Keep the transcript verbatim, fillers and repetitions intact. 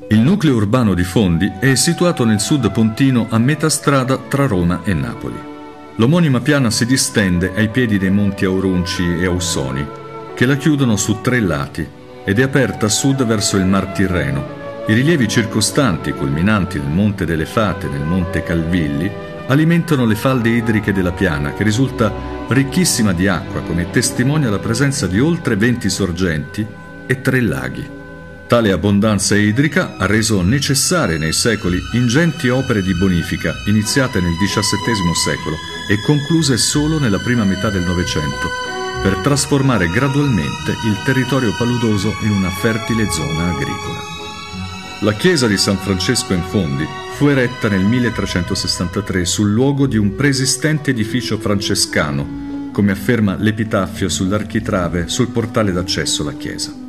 Il nucleo urbano di Fondi è situato nel sud pontino a metà strada tra Roma e Napoli. L'omonima piana si distende ai piedi dei monti Aurunci e Aussoni, che la chiudono su tre lati, ed è aperta a sud verso il Mar Tirreno. I rilievi circostanti, culminanti nel Monte delle Fate e nel Monte Calvilli, alimentano le falde idriche della piana, che risulta ricchissima di acqua, come testimonia la presenza di oltre venti sorgenti e tre laghi. Tale abbondanza idrica ha reso necessarie nei secoli ingenti opere di bonifica, iniziate nel diciassettesimo secolo e concluse solo nella prima metà del Novecento, per trasformare gradualmente il territorio paludoso in una fertile zona agricola. La chiesa di San Francesco in Fondi fu eretta nel milletrecentosessantatré sul luogo di un preesistente edificio francescano, come afferma l'epitaffio sull'architrave sul portale d'accesso alla chiesa.